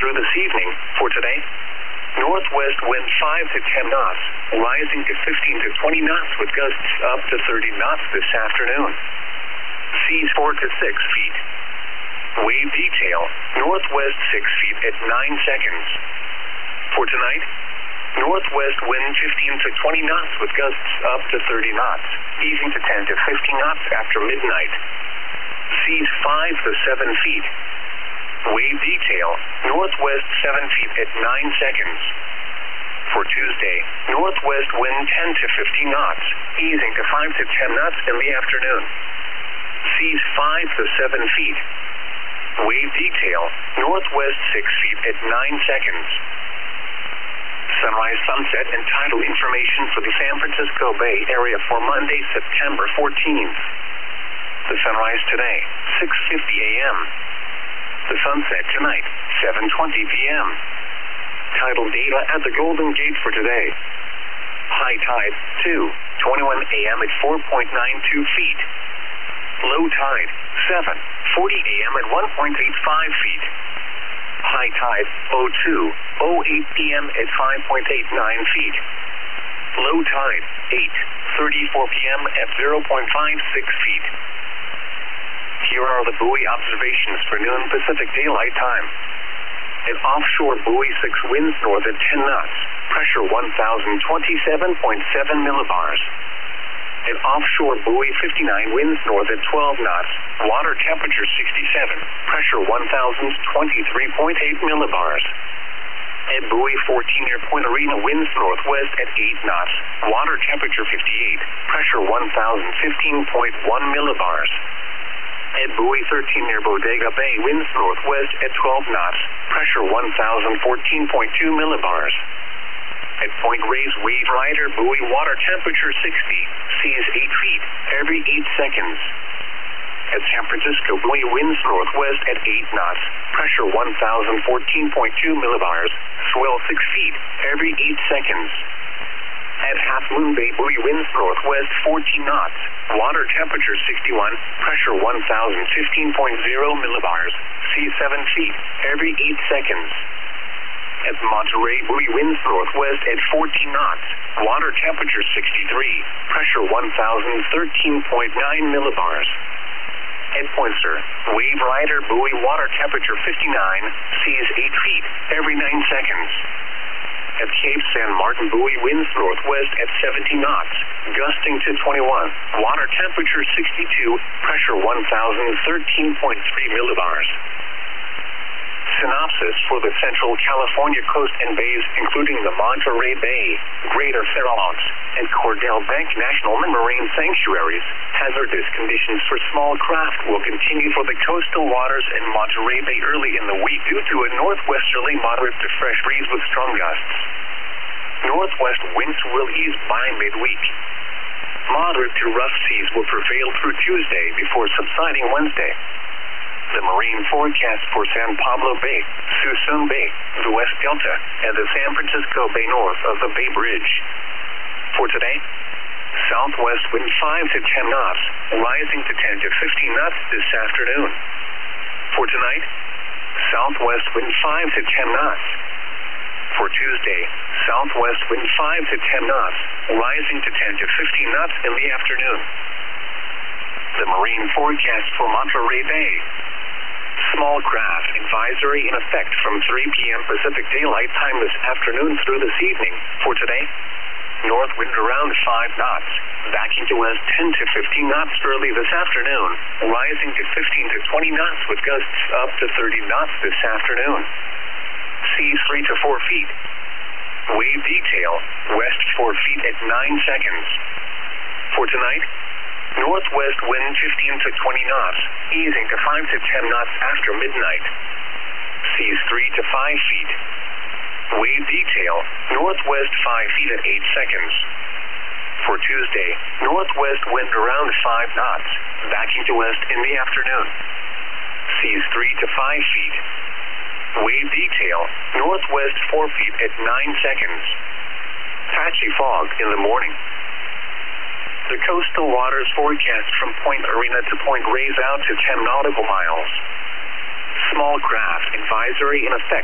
through this evening. For today, northwest wind 5 to 10 knots, rising to 15 to 20 knots with gusts up to 30 knots this afternoon. Seas 4 to 6 feet. Wave detail, northwest 6 feet at 9 seconds. For tonight, northwest wind 15 to 20 knots with gusts up to 30 knots, easing to 10 to 15 knots after midnight. Seas 5 to 7 feet. Wave detail, northwest 7 feet at 9 seconds. For Tuesday, northwest wind 10 to 15 knots, easing to 5 to 10 knots in the afternoon. Seas 5 to 7 feet. Wave detail, northwest 6 feet at 9 seconds. Sunrise, sunset, and tidal information for the San Francisco Bay Area for Monday, September 14th. The sunrise today, 6:50 a.m. The sunset tonight, 7:20 p.m. Tidal data at the Golden Gate for today. High tide, 2:21 a.m. at 4.92 feet. Low tide, 7:40 a.m. at 1.85 feet. High tide, 02:08 p.m. at 5.89 feet. Low tide, 8:34 p.m. at 0.56 feet. Here are the buoy observations for noon Pacific Daylight Time. An offshore buoy 6 winds north at 10 knots, pressure 1,027.7 millibars. An offshore buoy 59 winds north at 12 knots, water temperature 67, pressure 1,023.8 millibars. At buoy 14 near Point Arena winds northwest at 8 knots, water temperature 58, pressure 1,015.1 millibars. At buoy 13 near Bodega Bay winds northwest at 12 knots, pressure 1,014.2 millibars. At Point Reyes Wave Rider buoy water temperature 60, seas 8 feet every 8 seconds. At San Francisco buoy winds northwest at 8 knots, pressure 1,014.2 millibars, swell 6 feet every 8 seconds. At Half Moon Bay buoy winds northwest 14 knots, water temperature 61, pressure 1,015.0 millibars, sea 7 feet every 8 seconds. At Monterey buoy winds northwest at 14 knots, water temperature 63, pressure 1,013.9 millibars. At Poinsett, Wave Rider buoy water temperature 59, seas 8 feet every 9 seconds. At Cape San Martin buoy winds northwest at 70 knots, gusting to 21, water temperature 62, pressure 1,013.3 millibars. Synopsis for the Central California coast and bays, including the Monterey Bay, Greater Fair Oaks, and Cordell Bank National Marine Sanctuaries. Hazardous conditions for small craft will continue for the coastal waters in Monterey Bay early in the week due to a northwesterly moderate to fresh breeze with strong gusts. Northwest winds will ease by midweek. Moderate to rough seas will prevail through Tuesday before subsiding Wednesday. The marine forecast for San Pablo Bay, Suisun Bay, the West Delta, and the San Francisco Bay north of the Bay Bridge. For today, southwest wind 5 to 10 knots, rising to 10 to 15 knots this afternoon. For tonight, southwest wind 5 to 10 knots. For Tuesday, southwest wind 5 to 10 knots, rising to 10 to 15 knots in the afternoon. The marine forecast for Monterey Bay. Small craft advisory in effect from 3 p.m. Pacific Daylight Time this afternoon through this evening. For today, north wind around 5 knots, backing to west 10 to 15 knots early this afternoon, rising to 15 to 20 knots with gusts up to 30 knots this afternoon. Seas 3 to 4 feet. Wave detail, west 4 feet at 9 seconds. For tonight, northwest wind 15 to 20 knots, easing to 5 to 10 knots after midnight. Seas 3 to 5 feet. Wave detail, northwest 5 feet at 8 seconds. For Tuesday, northwest wind around 5 knots, backing to west in the afternoon. Seas 3 to 5 feet. Wave detail, northwest 4 feet at 9 seconds. Patchy fog in the morning. The coastal waters forecast from Point Arena to Point Reyes out to 10 nautical miles. Small craft advisory in effect